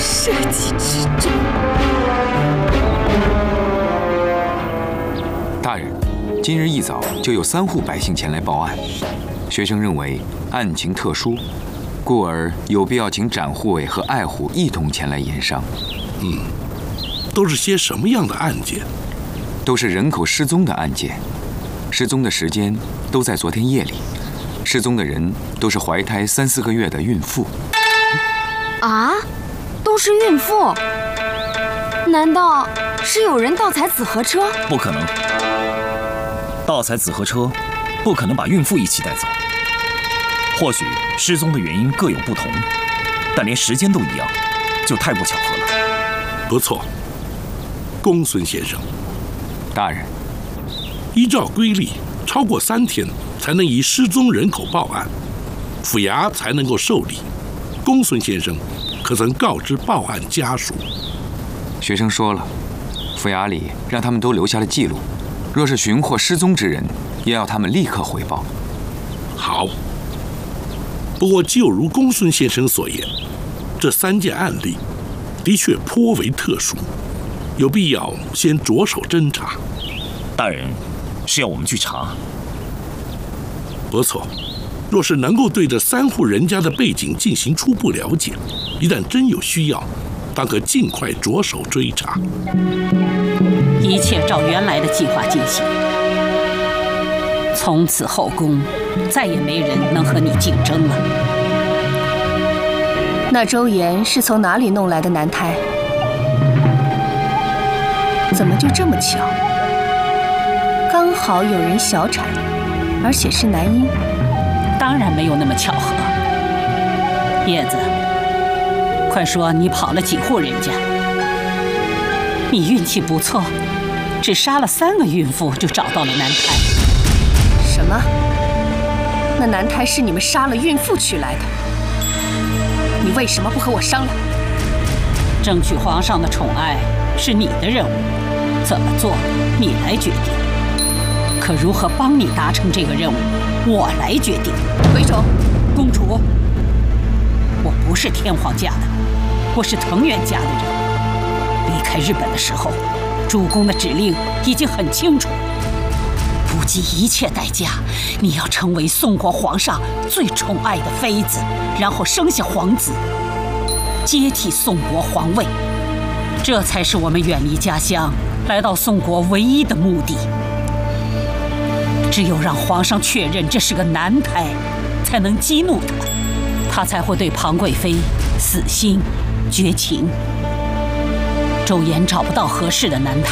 社稷之政。 大人，今日一早就有3户百姓前来报案，学生认为案情特殊，故而有必要请展护卫和爱护一同前来研商。 都是些什么样的案件？ 都是人口失踪的案件，失踪的时间都在昨天夜里，失踪的人都是怀胎3、4个月的孕妇。 啊，都是孕妇？难道是有人盗采紫河车？ 不可能，盗采紫河车不可能把孕妇一起带走。或许失踪的原因各有不同，但连时间都一样，就太不巧合了。 不错，公孙先生。 大人， 依照规例，超过3天才能以失踪人口报案，府衙才能够受理。公孙先生可曾告知报案家属？ 学生说了，府衙里让他们都留下了记录，若是寻获失踪之人，也要他们立刻回报。 好。不过就如公孙先生所言，这3件案例的确颇为特殊，有必要先着手侦查。 大人是要我们去查？ 不错，若是能够对这3户人家的背景进行初步了解，一旦真有需要，当可尽快着手追查。 一切照原来的计划进行，从此后宫再也没人能和你竞争了。 那周岩是从哪里弄来的男胎？怎么就这么巧？刚好有人小产，而且是男婴。 当然没有那么巧合。叶子，快说你跑了几户人家？你运气不错，只杀了3个孕妇就找到了男胎。 什么？那男胎是你们杀了孕妇取来的？你为什么不和我商量？ 争取皇上的宠爱是你的任务，怎么做你来决定。可如何帮你达成这个任务，我来决定。 回首， 公主，我不是天皇家的，我是藤原家的人。离开日本的时候，主公的指令已经很清楚，不计一切代价，你要成为宋国皇上最宠爱的妃子，然后生下皇子，接替宋国皇位。这才是我们远离家乡来到宋国唯一的目的。只有让皇上确认这是个男胎，才能激怒他，他才会对庞贵妃死心绝情。周岩找不到合适的男胎，